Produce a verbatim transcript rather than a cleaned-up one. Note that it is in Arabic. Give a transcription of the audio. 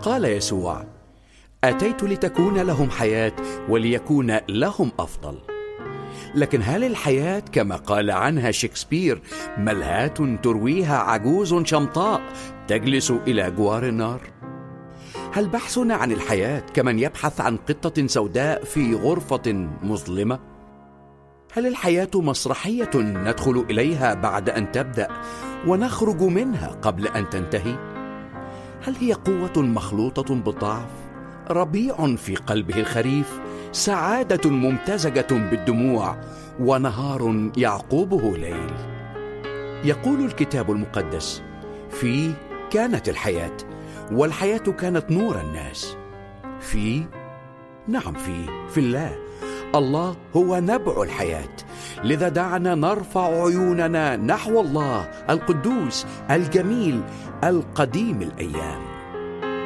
قال يسوع: أتيت لتكون لهم حياة وليكون لهم أفضل. لكن هل الحياة كما قال عنها شكسبير ملهاة ترويها عجوز شمطاء تجلس إلى جوار النار؟ هل بحثنا عن الحياة كمن يبحث عن قطة سوداء في غرفة مظلمة؟ هل الحياة مسرحية ندخل إليها بعد أن تبدأ ونخرج منها قبل أن تنتهي؟ هل هي قوة مخلوطة بالضعف، ربيع في قلبه الخريف، سعادة ممتزجة بالدموع، ونهار يعقوبه ليل؟ يقول الكتاب المقدس: فيه كانت الحياة، والحياة كانت نور الناس. فيه، نعم فيه، في الله. الله هو نبع الحياة، لذا دعنا نرفع عيوننا نحو الله القدوس الجميل القديم الأيام.